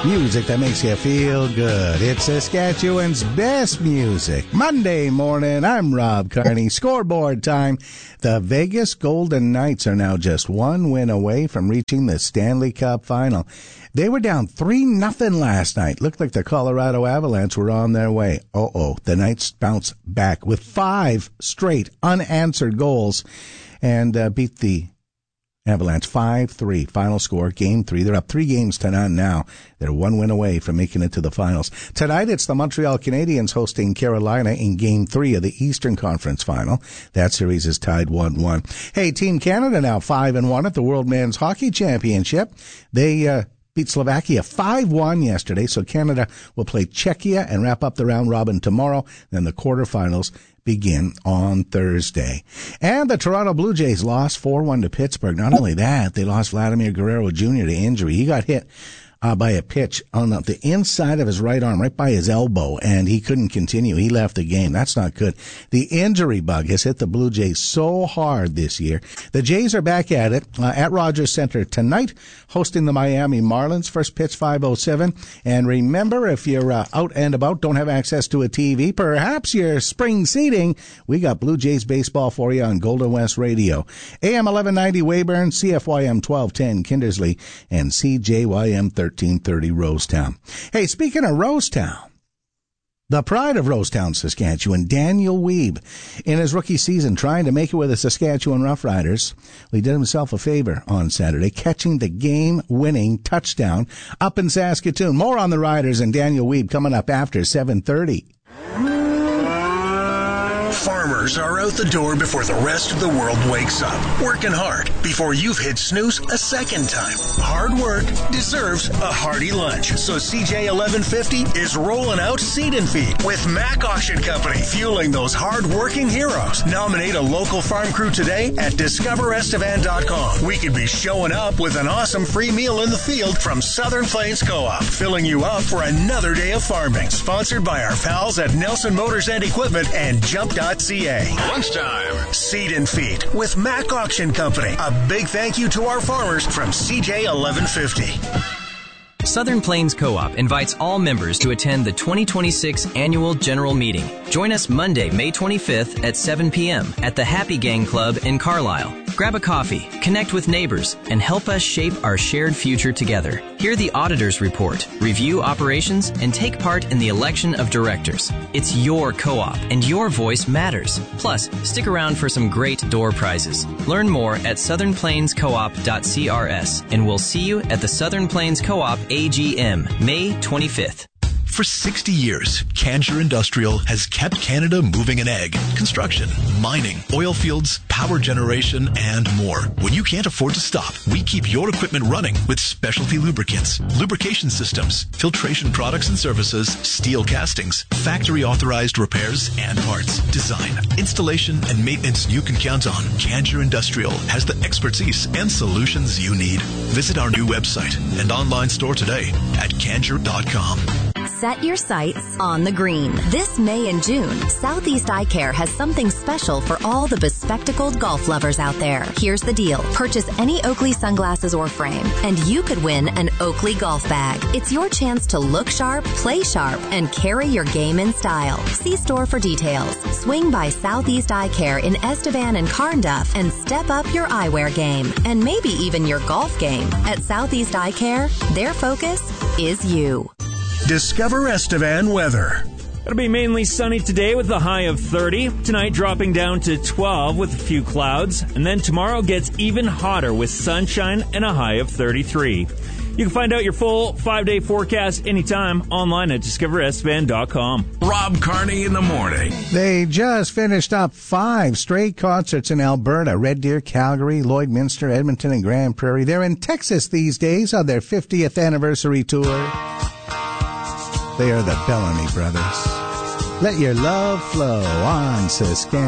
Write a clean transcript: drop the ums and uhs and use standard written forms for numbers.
Music that makes you feel good. It's Saskatchewan's best music. Monday morning, I'm Rob Carney. Scoreboard time. The Vegas Golden Knights are now just one win away from reaching the Stanley Cup final. They were down 3-0 last night. Looked like the Colorado Avalanche were on their way. The Knights bounced back with 5 straight unanswered goals and beat the Avalanche 5-3. Final score, Game 3. They're up 3-0 now. They're one win away from making it to the finals. Tonight, it's the Montreal Canadiens hosting Carolina in Game 3 of the Eastern Conference Final. That series is tied 1-1. Hey, Team Canada now 5-1 at the World Men's Hockey Championship. They beat Slovakia 5-1 yesterday, so Canada will play Czechia and wrap up the round robin tomorrow. Then the quarterfinals begin on Thursday. And the Toronto Blue Jays lost 4-1 to Pittsburgh. Not only that, they lost Vladimir Guerrero Jr. to injury. He got hit by a pitch on the inside of his right arm, right by his elbow, and he couldn't continue. He left the game. That's not good. The injury bug has hit the Blue Jays so hard this year. The Jays are back at it at Rogers Center tonight, hosting the Miami Marlins. First pitch 5:07. And remember, if you're out and about, don't have access to a TV, perhaps your spring seating, we got Blue Jays baseball for you on Golden West Radio. AM 1190 Weyburn, CFYM 1210 Kindersley, and CJYM 1330 Rosetown. Hey, speaking of Rosetown, the pride of Rosetown, Saskatchewan, Daniel Wiebe, in his rookie season, trying to make it with the Saskatchewan Roughriders. He did himself a favor on Saturday, catching the game-winning touchdown up in Saskatoon. More on the Riders and Daniel Wiebe coming up after 7:30. Farmers are out the door before the rest of the world wakes up, working hard before you've hit snooze a second time. Hard work deserves a hearty lunch, so CJ 1150 is rolling out Seed and Feed with Mac Auction Company, fueling those hard-working heroes. Nominate a local farm crew today at discoverestevan.com. We could be showing up with an awesome free meal in the field from Southern Plains Co-op, filling you up for another day of farming. Sponsored by our pals at Nelson Motors and Equipment and Jump.ca. Lunchtime. Seed and Feed with Mac Auction Company. A big thank you to our farmers from CJ 1150. Southern Plains Co-op invites all members to attend the 2026 Annual General Meeting. Join us Monday, May 25th at 7 p.m. at the Happy Gang Club in Carlisle. Grab a coffee, connect with neighbors, and help us shape our shared future together. Hear the auditor's report, review operations, and take part in the election of directors. It's your co-op, and your voice matters. Plus, stick around for some great door prizes. Learn more at southernplainscoop.crs, and we'll see you at the Southern Plains Co-op AGM, May 25th. For 60 years, Cancher Industrial has kept Canada moving in ag, construction, mining, oil fields, power generation, and more. When you can't afford to stop, we keep your equipment running with specialty lubricants, lubrication systems, filtration products and services, steel castings, factory-authorized repairs and parts, design, installation, and maintenance you can count on. Cancher Industrial has the expertise and solutions you need. Visit our new website and online store today at cancher.com. Set your sights on the green. This May and June, Southeast Eye Care has something special for all the bespectacled golf lovers out there. Here's the deal. Purchase any Oakley sunglasses or frame, and you could win an Oakley golf bag. It's your chance to look sharp, play sharp, and carry your game in style. See store for details. Swing by Southeast Eye Care in Estevan and Carnduff and step up your eyewear game, and maybe even your golf game. At Southeast Eye Care, their focus is you. Discover Estevan weather. It'll be mainly sunny today with a high of 30. Tonight dropping down to 12 with a few clouds. And then tomorrow gets even hotter with sunshine and a high of 33. You can find out your full 5-day forecast anytime online at discoverestevan.com. Rob Carney in the morning. They just finished up 5 straight concerts in Alberta: Red Deer, Calgary, Lloydminster, Edmonton, and Grand Prairie. They're in Texas these days on their 50th anniversary tour. They are the Bellamy Brothers. Let your love flow on Saskatchewan.